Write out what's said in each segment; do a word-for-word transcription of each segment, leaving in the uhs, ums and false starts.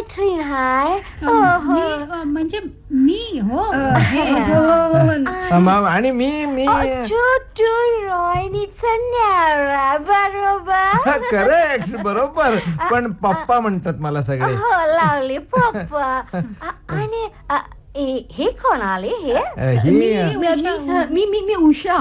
मैत्रीण हाय. म्हणजे मी हो आणि मी मी रोहिणीचा न्यारा बरोबर. करेक्ट बरोबर. पण पप्पा म्हणतात मला सगळे. हो लावली पप्पा. आणि हे कोण आले? हे मी मी मी उषा.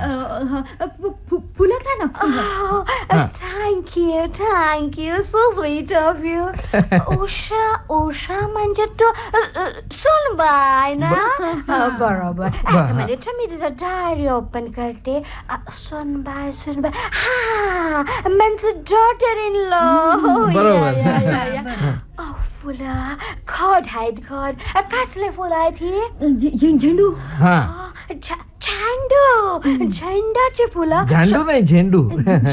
फुलं का ना. Thank you thank you so sweet of you. Usha Usha म्हणजे तो सुनबाई ना. बरोबर. म्हणजे मी तुझा डायरी ओपन करते. सुनबाई सुनबाई हा म्हणजे डॉटर इन लॉ. बरोबर. फुलं खड आहेत खड. कसले फुलं आहेत ही? झेंडू. झेंडू झेंडाची फुलं. झेंडू नाही झेंडू.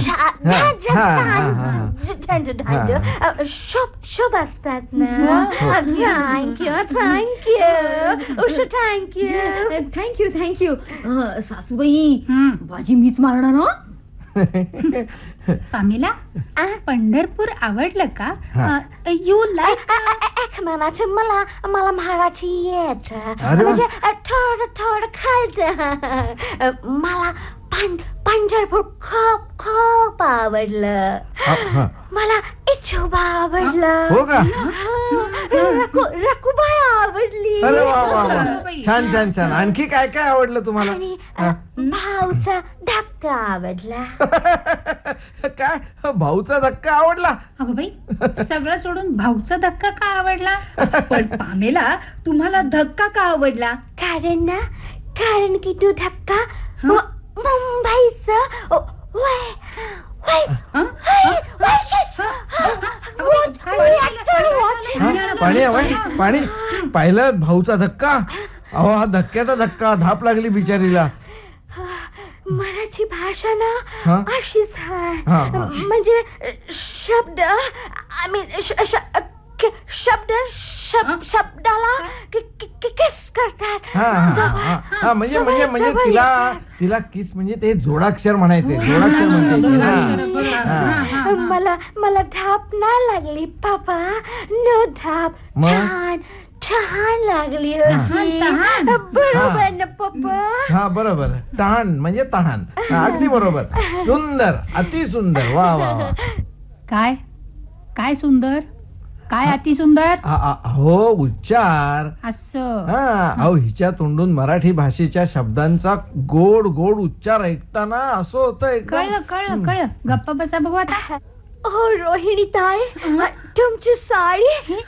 झेंडू शुभ शुभ असतात ना. Thank you thank you Usha. Thank you thank you thank you. सासूबाई बाजी मीच मारणार ना. पामेला पंढरपूर आवडलं का? You like. एक मनाचे मला मला मराठी येत म्हणजे थोडं थोडं खायचं. मला पंढरपूर खूप खूप आवडलं. मला इच्छुबा आवडलं. हो का? रकुबाई आवडली. अरे वा वा. छान छान छान. आणखी काय काय आवडलं तुम्हाला? भाऊचा धक्का आवडला. काय भाऊचा धक्का आवडला? अगं बाई सगळं सोडून भाऊचा धक्का का आवडला? पण पामेला तुम्हाला धक्का का आवडला? कारण ना कारण की तो धक्का मुंबईचा. पाणी पाणी पाहिलं भाऊचा धक्का. अहो हा धक्क्याचा धक्का. धाप लागली बिचारीला. मराठी भाषा ना अशीच आहे. म्हणजे शब्द आय मीन शब्द शब्दाला किस करतात. म्हणजे म्हणजे म्हणजे तिला तिला किस म्हणजे ते जोडाक्षर म्हणायचे. जोडाक्षर म्हणायचे. मला मला धाप नाही लागली पापा. नो धाप. छान छान लागली होती. बरोबर ना पप्पा? हा बरोबर. तहान म्हणजे तहान. अगदी बरोबर. सुंदर अति सुंदर. वा वा वा. काय काय सुंदर काय अति सुंदर? हो उच्चार. असं. हा अहो हिच्या तोंडून मराठी भाषेच्या शब्दांचा गोड गोड उच्चार ऐकताना असं होतंय. कळलं कळलं कळलं. गप्पा बसा बघू आता. हो रोहिणी ताई तुमची साडी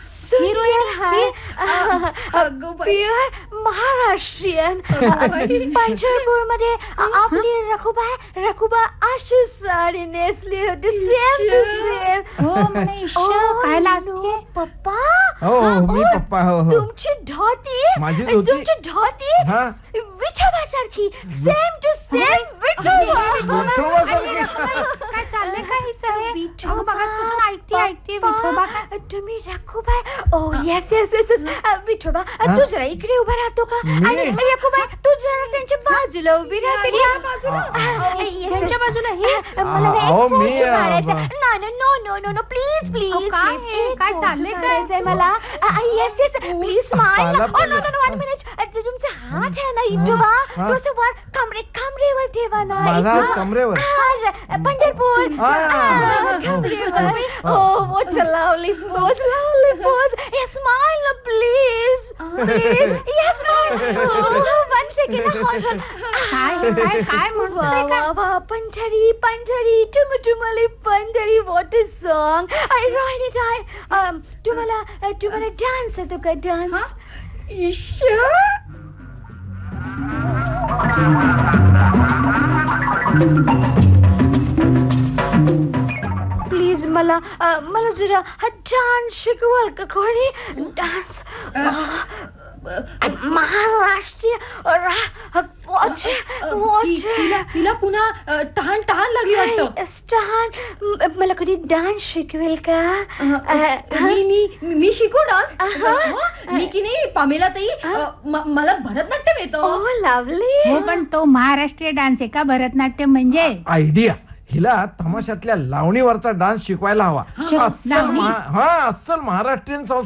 प्युअर महाराष्ट्रीयन. पंढरपूर मध्ये आपली रखुबाई रखुबा अशी साडी नेसली होती. Same to same. पप्पा. हो मी पप्पा. हो हो. तुमची धोती माझी धोती तुमची धोती विठोबा सारखी. Same to same Vithoba. काय चाललंय का हिचं? विठोबा ऐकते ऐकते विठोबा. तुम्ही रखुबाई. ओ येस येस येस. विठोबा तू जरा इकडे उभा राहतो का? आणि रखुबाई तू जरा त्यांच्या बाजूला उभी राहते. त्यांच्या बाजूला हे मला no no no no please please. काय चाललंय काय मला? Yes yes please smile. No no no one minute. तुमचा हात आहे ना विठोबा तो वर कमरे कमरेवर ठेवा ना. माझा कमरेवर. पंढरपूर कमरेवर. हो वो चलावली पोज लावली pose. Smile please please. Yes one second. काय काय काय म्हणतो? Pandhari Pandhari टुम टुमली Pandhari. What is song? I Rohini ताई तुम्हाला तुम्हाला डान्स येतो का? डान्स. प्लीज मला मला जरा हा डान्स शिकवाल का कोणी? डान्स महाराष्ट्रीय. तिला पुन्हा तहान तहान लागली वाटतं. तहान. मला कोणी डान्स शिकवेल का? मी मी शिकू डान्स? मी की नाही पामेला ताई मला भरतनाट्यम येतो. Oh lovely. पण तो महाराष्ट्रीय डान्स आहे का भरतनाट्यम म्हणजे? आयडिया. हिला तमाशातल्या लावणीवरचा डान्स शिकवायला हवा. अस्सल हा अस्सल महाराष्ट्रीयन